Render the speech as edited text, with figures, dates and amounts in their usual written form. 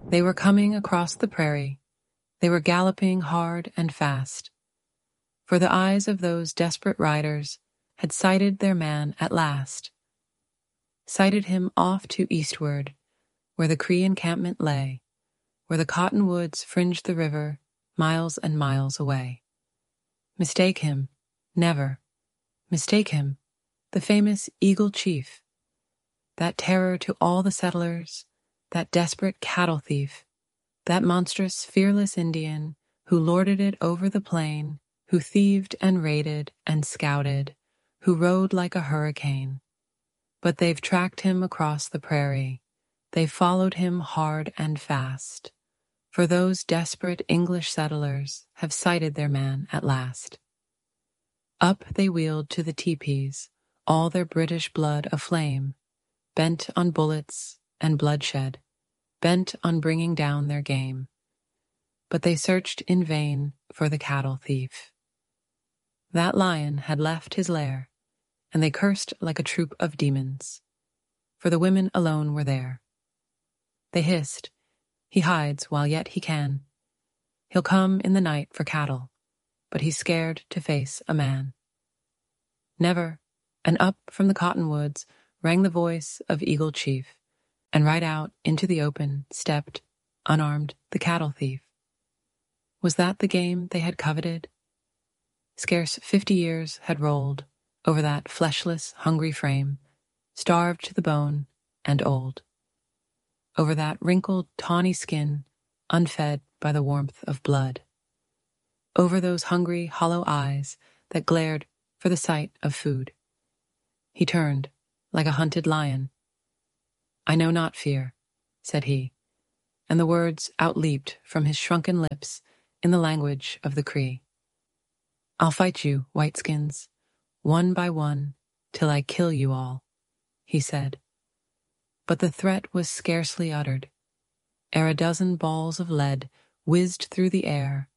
They were coming across the prairie. They were galloping hard and fast. For the eyes of those desperate riders had sighted their man at last. Sighted him off to eastward, where the Cree encampment lay, where the cottonwoods fringed the river, miles and miles away. Mistake him, never. Mistake him, the famous Eagle Chief, that terror to all the settlers, that desperate cattle thief, that monstrous, fearless Indian who lorded it over the plain, who thieved and raided and scouted, who rode like a hurricane. But they've tracked him across the prairie. They've followed him hard and fast. For those desperate English settlers have sighted their man at last. Up they wheeled to the teepees, all their British blood aflame, bent on bullets and bloodshed, bent on bringing down their game. But they searched in vain for the cattle thief. That lion had left his lair, and they cursed like a troop of demons, for the women alone were there. They hissed, "He hides while yet he can. He'll come in the night for cattle, but he's scared to face a man." Never, and up from the cottonwoods rang the voice of Eagle Chief, and right out into the open stepped, unarmed, the cattle thief. Was that the game they had coveted? Scarce 50 years had rolled over that fleshless, hungry frame, starved to the bone and old. Over that wrinkled, tawny skin, unfed by the warmth of blood. Over those hungry, hollow eyes that glared for the sight of food. He turned, like a hunted lion. "I know not fear," said he, and the words outleaped from his shrunken lips in the language of the Cree. "I'll fight you, whiteskins, one by one, till I kill you all," he said. But the threat was scarcely uttered, ere a dozen balls of lead whizzed through the air